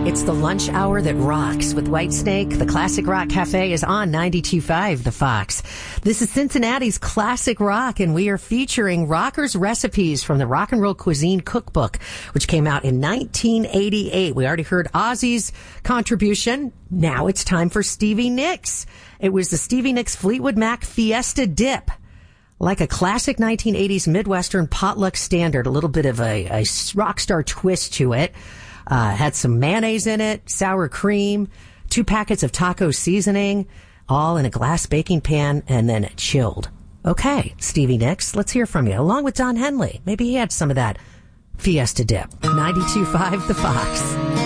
It's the lunch hour that rocks with Whitesnake. The Classic Rock Cafe is on 92.5 The Fox. This is Cincinnati's Classic Rock, and we are featuring rockers' recipes from the Rock and Roll Cuisine Cookbook, which came out in 1988. We already heard Ozzy's contribution. Now it's time for Stevie Nicks. It was the Stevie Nicks Fleetwood Mac Fiesta Dip. Like a classic 1980s Midwestern potluck standard, a little bit of a rock star twist to it. Had some mayonnaise in it, sour cream, 2 packets of taco seasoning, all in a glass baking pan, and then it chilled. Okay, Stevie Nicks, let's hear from you, along with Don Henley. Maybe he had some of that Fiesta Dip. 92.5 The Fox.